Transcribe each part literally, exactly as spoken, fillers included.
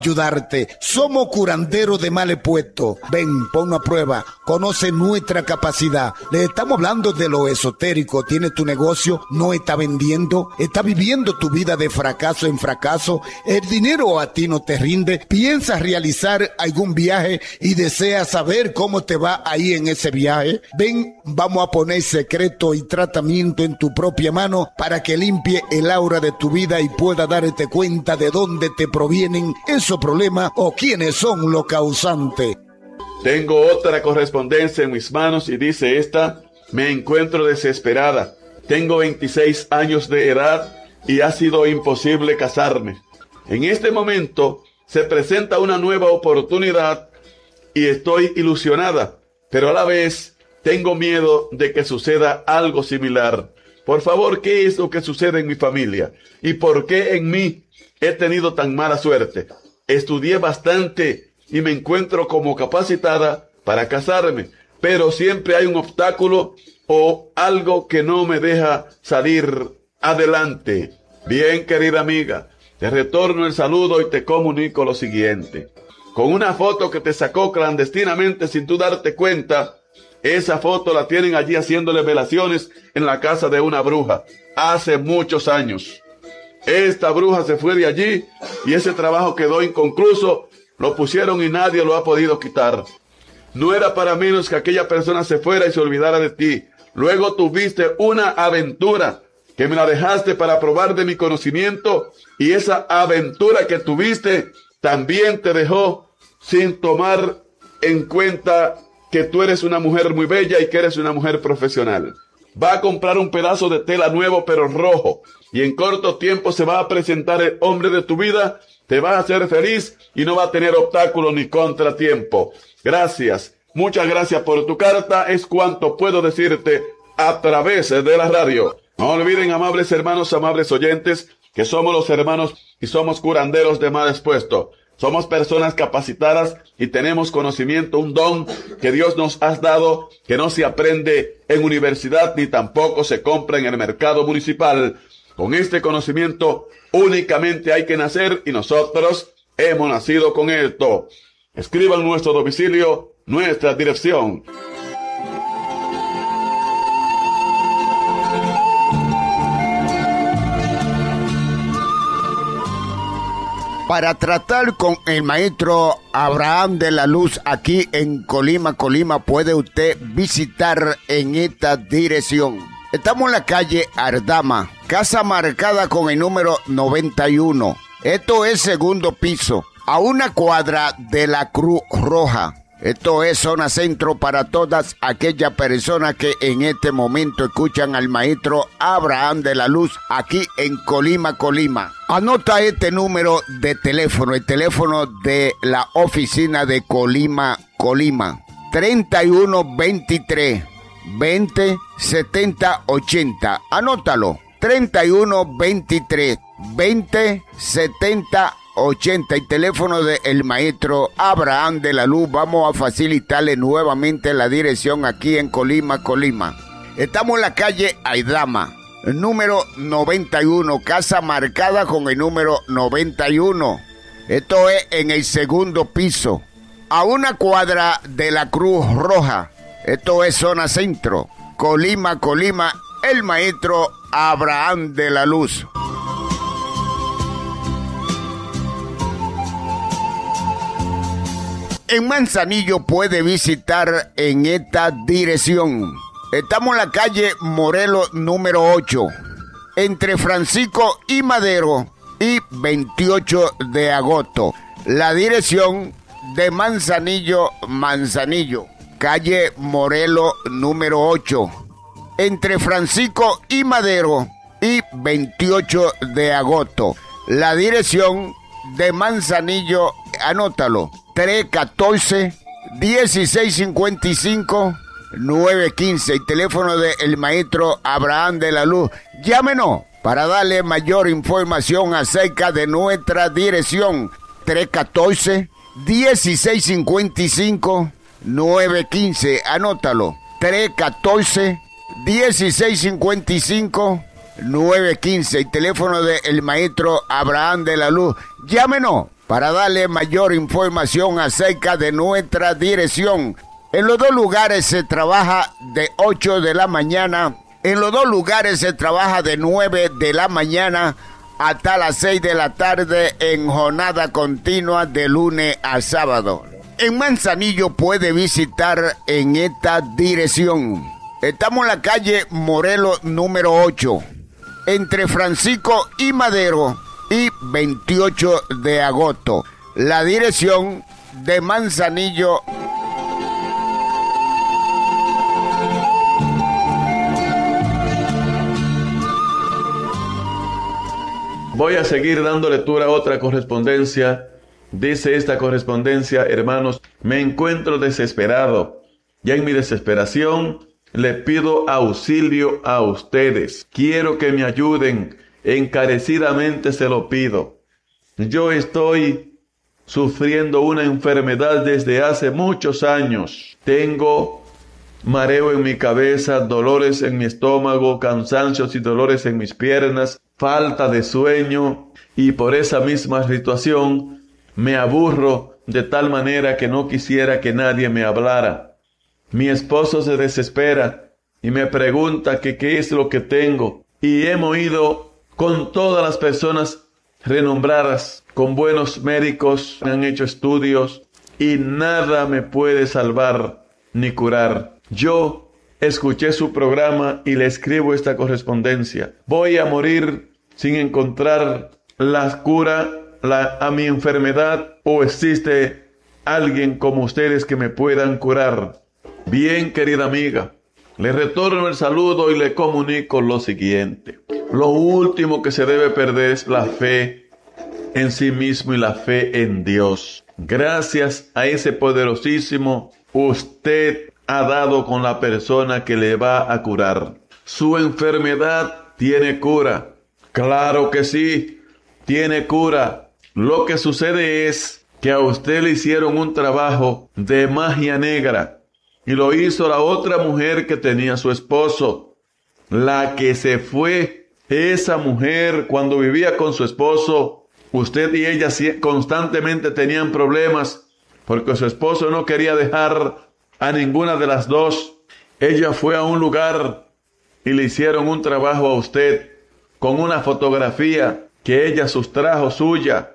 ayudarte. Somos curanderos de males puestos. Ven, pon a prueba, conoce nuestra capacidad. Le estamos hablando de lo esotérico. Tienes tu negocio, no está vendiendo, está viviendo tu vida de fracaso en fracaso. El dinero a ti no te rinde. Piensas realizar algún viaje y deseas saber cómo te va ahí en ese viaje. Ven, vamos a poner secreto y tratamiento en tu propia mano para que limpie el aura de tu vida y pueda darte cuenta de dónde te provienen esos problemas o quiénes son los causantes. Tengo otra correspondencia en mis manos y dice esta: me encuentro desesperada. Tengo veintiséis años de edad y ha sido imposible casarme. En este momento se presenta una nueva oportunidad y estoy ilusionada, pero a la vez tengo miedo de que suceda algo similar. Por favor, ¿qué es lo que sucede en mi familia? ¿Y por qué en mí he tenido tan mala suerte? Estudié bastante y me encuentro como capacitada para casarme, pero siempre hay un obstáculo o algo que no me deja salir adelante. Bien, querida amiga, te retorno el saludo y te comunico lo siguiente. Con una foto que te sacó clandestinamente sin tú darte cuenta, esa foto la tienen allí haciéndole velaciones en la casa de una bruja, hace muchos años. Esta bruja se fue de allí y ese trabajo quedó inconcluso, lo pusieron y nadie lo ha podido quitar. No era para menos que aquella persona se fuera y se olvidara de ti. Luego tuviste una aventura que me la dejaste para probar de mi conocimiento y esa aventura que tuviste también te dejó sin tomar en cuenta que tú eres una mujer muy bella y que eres una mujer profesional. Va a comprar un pedazo de tela nuevo pero rojo y en corto tiempo se va a presentar el hombre de tu vida, te va a hacer feliz y no va a tener obstáculo ni contratiempo. Gracias, muchas gracias por tu carta, es cuanto puedo decirte a través de la radio. No olviden, amables hermanos, amables oyentes, que somos los hermanos y somos curanderos de mal expuesto. Somos personas capacitadas y tenemos conocimiento, un don que Dios nos ha dado, que no se aprende en universidad ni tampoco se compra en el mercado municipal. Con este conocimiento únicamente hay que nacer y nosotros hemos nacido con esto. Escriban nuestro domicilio, nuestra dirección. Para tratar con el maestro Abraham de la Luz aquí en Colima, Colima, puede usted visitar en esta dirección. Estamos en la calle Ardama, casa marcada con el número noventa y uno. Esto es segundo piso, a una cuadra de la Cruz Roja. Esto es zona centro para todas aquellas personas que en este momento escuchan al maestro Abraham de la Luz aquí en Colima, Colima. Anota este número de teléfono, el teléfono de la oficina de Colima, Colima. treinta y uno veintitrés veinte setenta ochenta. Anótalo. treinta y uno veintitrés veinte setenta ochenta. Y teléfono del maestro Abraham de la Luz. Vamos a facilitarle nuevamente la dirección aquí en Colima, Colima. Estamos en la calle Aidama, número noventa y uno, casa marcada con el número noventa y uno. Esto es en el segundo piso, a una cuadra de la Cruz Roja. Esto es zona centro, Colima, Colima, el maestro Abraham de la Luz. En Manzanillo puede visitar en esta dirección. Estamos en la calle Morelos número ocho, entre Francisco y Madero y veintiocho de agosto. La dirección de Manzanillo, Manzanillo, calle Morelos número ocho, entre Francisco y Madero y veintiocho de agosto. La dirección de Manzanillo, anótalo, tres uno cuatro, dieciséis cincuenta y cinco, nueve quince. El teléfono del maestro Abraham de la Luz. Llámenos para darle mayor información acerca de nuestra dirección. tres uno cuatro, dieciséis cincuenta y cinco, nueve quince. Anótalo. tres uno cuatro, dieciséis cincuenta y cinco, nueve quince. El teléfono del maestro Abraham de la Luz. Llámenos para darle mayor información acerca de nuestra dirección. En los dos lugares se trabaja de ocho de la mañana. En los dos lugares se trabaja de nueve de la mañana hasta las seis de la tarde en jornada continua de lunes a sábado. En Manzanillo puede visitar en esta dirección. Estamos en la calle Morelos número ocho, entre Francisco y Madero y veintiocho de agosto. La dirección de Manzanillo. Voy a seguir dando lectura a otra correspondencia. Dice esta correspondencia: hermanos, me encuentro desesperado. Ya en mi desesperación le pido auxilio a ustedes. Quiero que me ayuden. Encarecidamente se lo pido. Yo estoy sufriendo una enfermedad desde hace muchos años. Tengo mareo en mi cabeza, dolores en mi estómago, cansancios y dolores en mis piernas, falta de sueño, y por esa misma situación me aburro de tal manera que no quisiera que nadie me hablara. Mi esposo se desespera y me pregunta que qué es lo que tengo, y hemos ido con todas las personas renombradas, con buenos médicos, me han hecho estudios y nada me puede salvar ni curar. Yo escuché su programa y le escribo esta correspondencia. Voy a morir sin encontrar la cura la, a mi enfermedad, o existe alguien como ustedes que me puedan curar. Bien, querida amiga, le retorno el saludo y le comunico lo siguiente. Lo último que se debe perder es la fe en sí mismo y la fe en Dios. Gracias a ese poderosísimo, usted ha dado con la persona que le va a curar. Su enfermedad tiene cura. Claro que sí, tiene cura. Lo que sucede es que a usted le hicieron un trabajo de magia negra y lo hizo la otra mujer que tenía su esposo. La que se fue, esa mujer, cuando vivía con su esposo, usted y ella constantemente tenían problemas porque su esposo no quería dejar a ninguna de las dos. Ella fue a un lugar y le hicieron un trabajo a usted con una fotografía que ella sustrajo suya,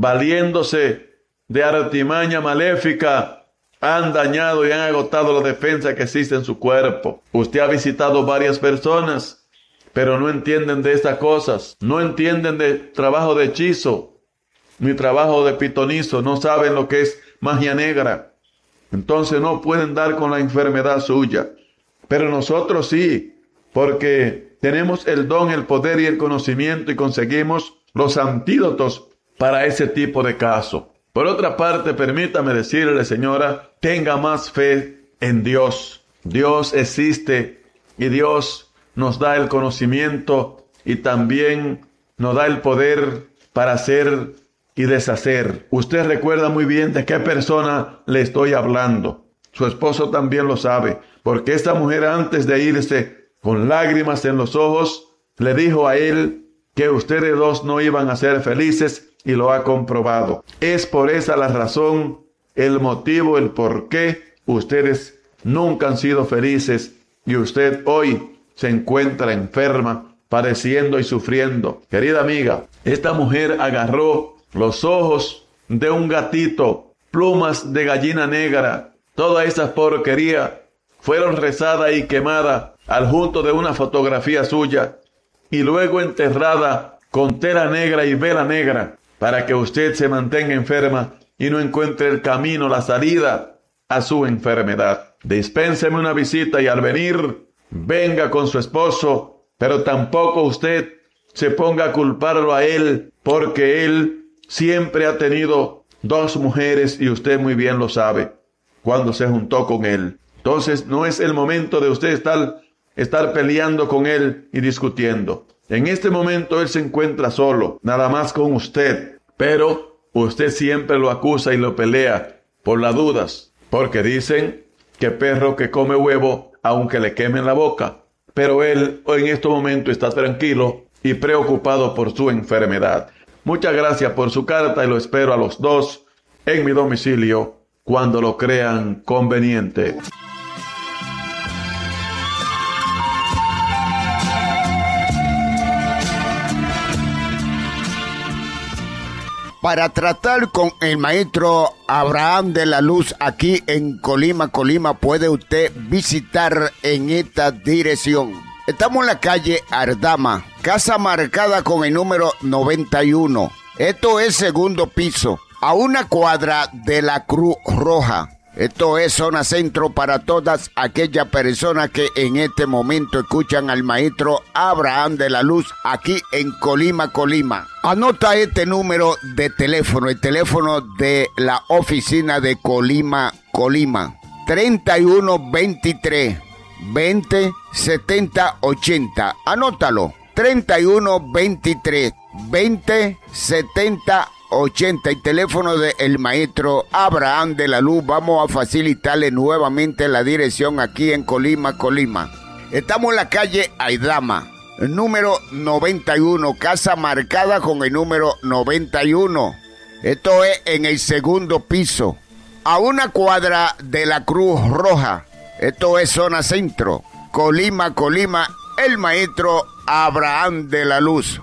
valiéndose de artimaña maléfica. Han dañado y han agotado la defensa que existe en su cuerpo. Usted ha visitado varias personas, pero no entienden de estas cosas. No entienden de trabajo de hechizo, ni trabajo de pitonizo. No saben lo que es magia negra. Entonces no pueden dar con la enfermedad suya. Pero nosotros sí, porque tenemos el don, el poder y el conocimiento y conseguimos los antídotos para ese tipo de caso. Por otra parte, permítame decirle, señora, tenga más fe en Dios. Dios existe y Dios nos da el conocimiento y también nos da el poder para hacer y deshacer. Usted recuerda muy bien de qué persona le estoy hablando. Su esposo también lo sabe, porque esta mujer, antes de irse con lágrimas en los ojos, le dijo a él que ustedes dos no iban a ser felices, y lo ha comprobado. Es por esa la razón, el motivo, el por qué ustedes nunca han sido felices y usted hoy se encuentra enferma, padeciendo y sufriendo. Querida amiga, esta mujer agarró los ojos de un gatito, plumas de gallina negra, toda esa porquería fueron rezadas y quemadas al junto de una fotografía suya y luego enterrada con tela negra y vela negra, para que usted se mantenga enferma y no encuentre el camino, la salida a su enfermedad. Dispénseme una visita y al venir, venga con su esposo, pero tampoco usted se ponga a culparlo a él, porque él siempre ha tenido dos mujeres y usted muy bien lo sabe cuando se juntó con él. Entonces no es el momento de usted estar, estar peleando con él y discutiendo. En este momento él se encuentra solo, nada más con usted, pero usted siempre lo acusa y lo pelea por las dudas, porque dicen que perro que come huevo, aunque le quemen la boca, pero él en este momento está tranquilo y preocupado por su enfermedad. Muchas gracias por su carta y lo espero a los dos en mi domicilio cuando lo crean conveniente. Para tratar con el maestro Abraham de la Luz aquí en Colima, Colima, puede usted visitar en esta dirección. Estamos en la calle Ardama, casa marcada con el número noventa y uno. Esto es segundo piso, a una cuadra de la Cruz Roja. Esto es zona centro para todas aquellas personas que en este momento escuchan al maestro Abraham de la Luz aquí en Colima, Colima. Anota este número de teléfono, el teléfono de la oficina de Colima, Colima. treinta y uno veintitrés veinte setenta ochenta. Anótalo. treinta y uno veintitrés veinte setenta ochenta. El teléfono del maestro Abraham de la Luz. Vamos a facilitarle nuevamente la dirección aquí en Colima, Colima. Estamos en la calle Aidama, número noventa y uno, casa marcada con el número noventa y uno. Esto es en el segundo piso, a una cuadra de la Cruz Roja. Esto es zona centro, Colima, Colima, el maestro Abraham de la Luz.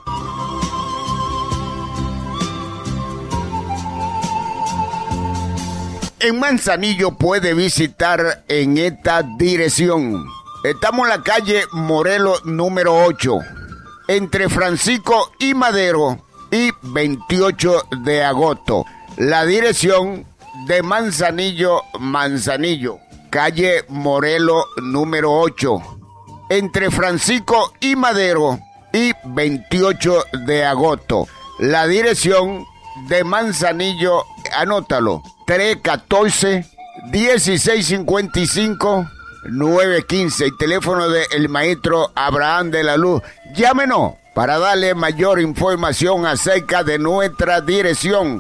En Manzanillo puede visitar en esta dirección. Estamos en la calle Morelos número ocho, entre Francisco y Madero y veintiocho de agosto. La dirección de Manzanillo, Manzanillo, calle Morelos número ocho, entre Francisco y Madero y veintiocho de agosto. La dirección de Manzanillo, anótalo, tres uno cuatro, dieciséis cincuenta y cinco, nueve quince. El teléfono del maestro Abraham de la Luz. Llámenos para darle mayor información acerca de nuestra dirección.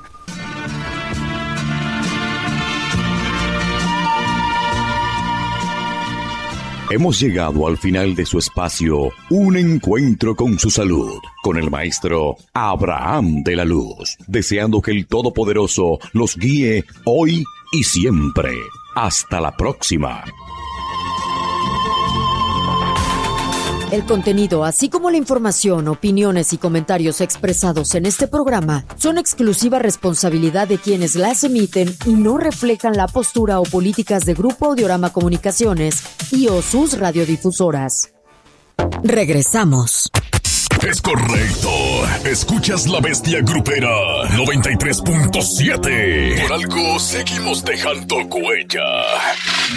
Hemos llegado al final de su espacio, Un Encuentro con su Salud, con el maestro Abraham de la Luz, deseando que el Todopoderoso los guíe hoy y siempre. Hasta la próxima. El contenido, así como la información, opiniones y comentarios expresados en este programa son exclusiva responsabilidad de quienes las emiten y no reflejan la postura o políticas de Grupo Audiorama Comunicaciones y o sus radiodifusoras. Regresamos. Es correcto. Escuchas La Bestia Grupera noventa y tres punto siete. Por algo seguimos dejando huella.